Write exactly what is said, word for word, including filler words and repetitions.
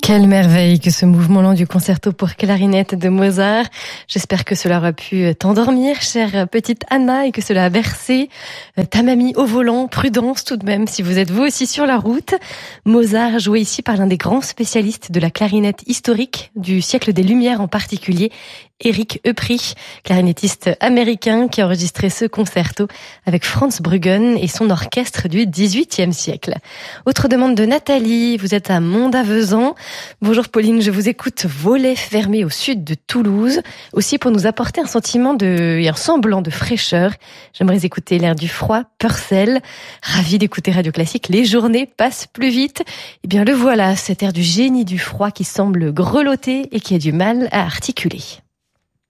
Quelle merveille que ce mouvement lent du concerto pour clarinette de Mozart. J'espère que cela aura pu t'endormir, chère petite Anna, et que cela a bercé ta mamie au volant. Prudence tout de même si vous êtes vous aussi sur la route. Mozart joué ici par l'un des grands spécialistes de la clarinette historique, du siècle des Lumières en particulier, Erich Oepry, clarinettiste américain qui a enregistré ce concerto avec Franz Bruggen et son orchestre du dix-huitième siècle. Autre demande de Nathalie, vous êtes à Mont-d'Avezan. Bonjour Pauline, je vous écoute volet fermé au sud de Toulouse, aussi pour nous apporter un sentiment de, et un semblant de fraîcheur. J'aimerais écouter l'air du froid, Purcell. Ravi d'écouter Radio Classique, les journées passent plus vite. Eh bien le voilà, cet air du génie du froid qui semble grelotter et qui a du mal à articuler.